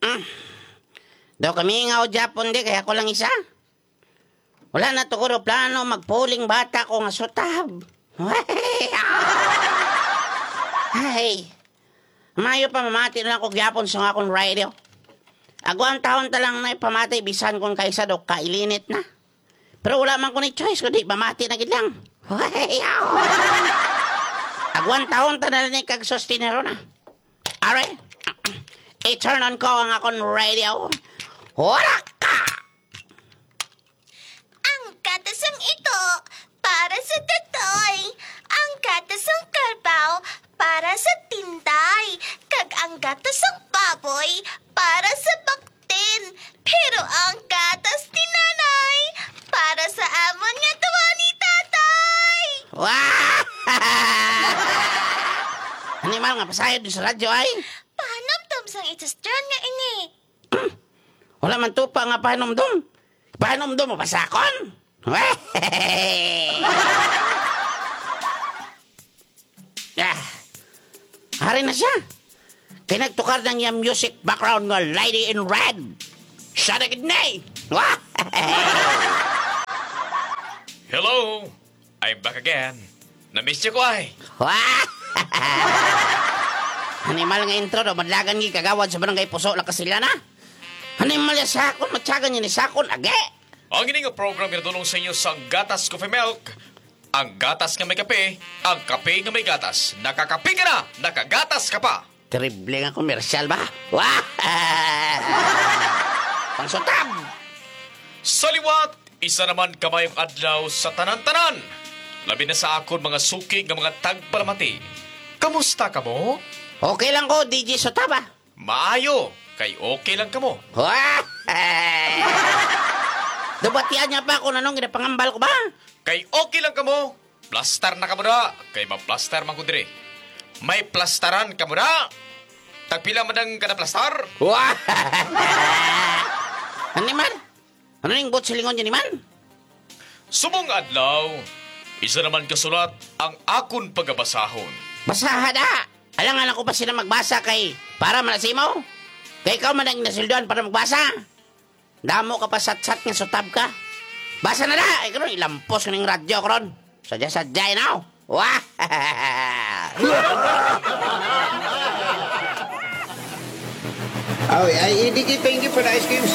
Daw kami nga o Japon di, kaya ko lang isa. Wala na to ko plano, magpuling bata ko nga sutab. Ay, mayo pa mamati na ako Japon sa akong radio. Agwang taon talang na ipamati, bisan kong kaisa do kailinit na. Pero wala man ko ni choice, kundi pamati na gid lang. Agwang taon talang na kag-sustinero na. Are, i-turn on ko ang akong radio. Wala ka! Ang katasang ito para sa tatoy. Ang katasang karbaw para sa tinday. Kag ang katasang baboy para sa baktin. Pero ang katas ni nanay para sa amon nga tuwa ni tatay. Animal nga pasayod sa radyo ay. Panamtom sang itasdran nga ini. Wala man tupa nga pahinomdom. Pahinomdom mo pasakon? Hari na siya. Pinagtukar ng yung music background nga Lady in Red. Siya na gidnay. Hello! I'm back again. Na-miss niyo ko ay. Animal nga intro do, madlagan gi kagawad sa barangay Puso la Kasila na. Animal ya sakon, matyagan niya ni sakon, age. Ang ini nga program ginadulong sa inyo sa Gatas Coffee Milk. Ang gatas nga may kape, ang kape nga may gatas. Nakakape ka na, nakagatas ka pa. Terrible nga komersyal ba? Pangsutab! Sa liwat, isa naman kamayong adlaw sa tanan-tanan. Labi na sa akon mga suki nga mga tagpalamati. Kamusta ka mo? Okay lang ko, DJ Sotaba. Maayo, kay okay lang ka mo. Dubatian niya pa kung anong ginapangambal ko ba? Kay okay lang ka mo. Plaster na ka mo na. Kay ma-plaster man ko dire. May plastaran ka mo na. Tagpila madang ka na plaster. Ano man? Ano yung bot silingon niya ni man? Sumong adlaw, isa naman kasulat ang akon pagabasahon. Basaha na! Alangan ako pa sila magbasa kay para malasimaw. Kay ikaw man ang nasildoan para magbasa. Damo ka pa sat-sat nga sutab ka. Basa na na! Ay karon ilampos ko ng radyo karon. Sadya-sadya now. Wah! Ay, thank you for the ice cream.